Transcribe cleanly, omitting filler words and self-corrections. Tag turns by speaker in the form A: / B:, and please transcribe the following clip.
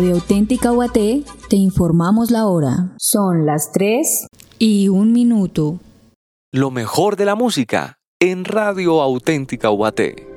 A: De Auténtica UAT te informamos la hora.
B: Son las
A: 3:01.
C: Lo mejor de la música en Radio Auténtica UAT.